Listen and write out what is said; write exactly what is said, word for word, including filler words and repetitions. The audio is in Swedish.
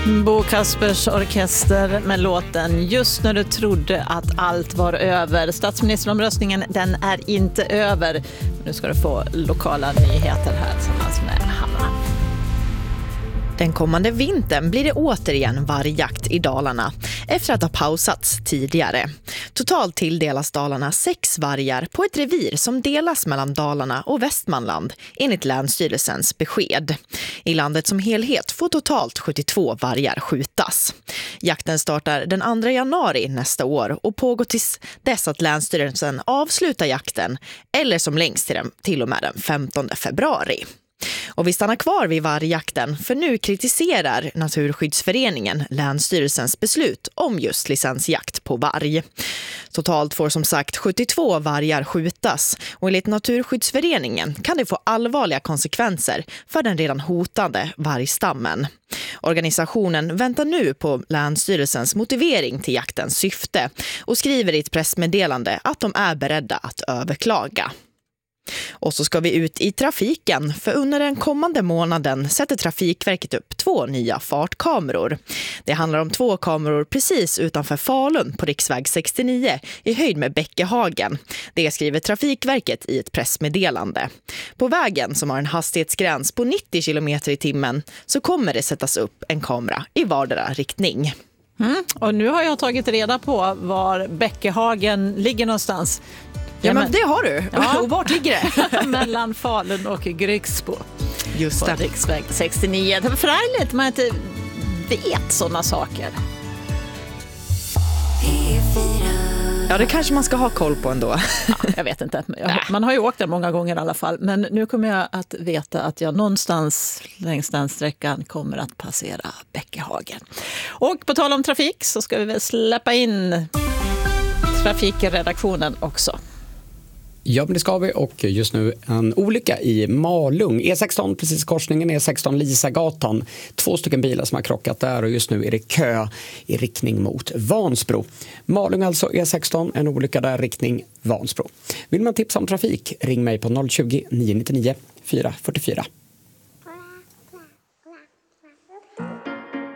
Bo Kaspers orkester med låten Just när du trodde att allt var över. Statsministeromröstningen, den är inte över. Nu ska du få lokala nyheter här tillsammans med Hanna. Den kommande vintern blir det återigen vargjakt i Dalarna efter att ha pausats tidigare. Totalt tilldelas Dalarna sex vargar på ett revir som delas mellan Dalarna och Västmanland enligt Länsstyrelsens besked. I landet som helhet får totalt sjuttiotvå vargar skjutas. Jakten startar den andra januari nästa år och pågår tills dess att Länsstyrelsen avslutar jakten eller som längst till, den, till och med den femtonde februari. Och vi stannar kvar vid vargjakten för nu kritiserar Naturskyddsföreningen Länsstyrelsens beslut om just licensjakt på varg. Totalt får som sagt sjuttiotvå vargar skjutas och enligt Naturskyddsföreningen kan det få allvarliga konsekvenser för den redan hotade vargstammen. Organisationen väntar nu på Länsstyrelsens motivering till jaktens syfte och skriver i ett pressmeddelande att de är beredda att överklaga. Och så ska vi ut i trafiken, för under den kommande månaden sätter Trafikverket upp två nya fartkameror. Det handlar om två kameror precis utanför Falun på riksväg sextionio i höjd med Bäckehagen. Det skriver Trafikverket i ett pressmeddelande. På vägen som har en hastighetsgräns på nittio kilometer i timmen så kommer det sättas upp en kamera i vardera riktning. Mm. Och nu har jag tagit reda på var Bäckehagen ligger någonstans. Ja, men det har du. Ja. Och vart ligger det? Mellan Falun och Grycksbo. Just det. På riksväg sextionio. Det är förargligt man inte vet sådana saker. Ja, det kanske man ska ha koll på ändå. Ja, jag vet inte. Man har ju åkt där många gånger i alla fall. Men nu kommer jag att veta att jag någonstans längs den sträckan kommer att passera Bäckehagen. Och på tal om trafik så ska vi väl släppa in trafikredaktionen också. Ja, men det ska vi, och just nu en olycka i Malung. E sexton, precis korsningen E sexton Lisagatan. Två stycken bilar som har krockat där och just nu är det kö i riktning mot Vansbro. Malung alltså, E sexton, en olycka där, riktning Vansbro. Vill man tipsa om trafik, ring mig på noll tjugo, nio nio nio, fyra fyra fyra.